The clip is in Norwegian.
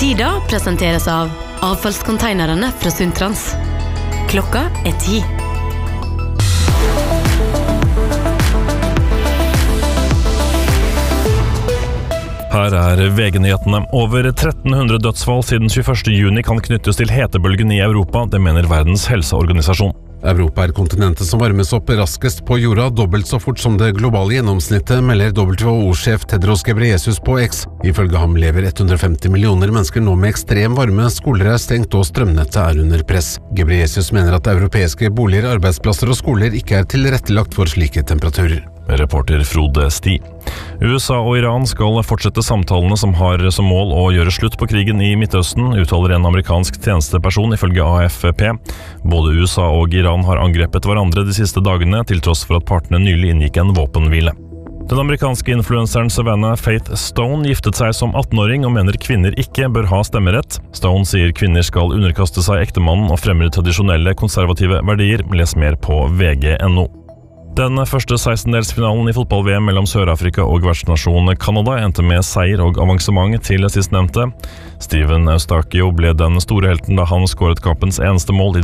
Tida presenteres av avfallskonteinerne fra Sundtrans. Klokka 10. Her VG-nyhetene. Over 1300 dødsfall siden 21. juni kan knyttes til hetebølgen i Europa, det mener Verdens helseorganisasjon. Europa kontinentet som varmes opp raskest på jorda, dobbelt så fort som det globale gjennomsnittet, melder WHO-sjef Tedros Ghebreyesus på X. Ifølge ham lever 150 millioner mennesker nå med ekstrem varme, skoler stengt og strømnettet under press. Ghebreyesus mener at europeiske boliger, arbeidsplasser og skoler ikke tilrettelagt for slike temperaturer. Reporter Frode Sti. USA og Iran skal fortsette samtalene som har som mål å gjøre slutt på krigen i Midtøsten, uttaler en amerikansk tjenesteperson ifølge AFP. Både USA og Iran har angrepet hverandre de siste dagene, til tross for at partene nylig inngikk en våpenhvile. Den amerikanske influenseren Savannah Faith Stone giftet seg som 18-åring og mener kvinner ikke bør ha stemmerett. Stone sier kvinner skal underkaste seg ektemannen og fremmer tradisjonelle konservative verdier. Les mer på vg.no. Den første 16-delsfinalen i fotball-VM mellom Sør-Afrika og vertsnasjonen Canada endte med seier og avansement til sistnevnte. Steven Eustakio ble den store helten da han skåret kampens eneste mål i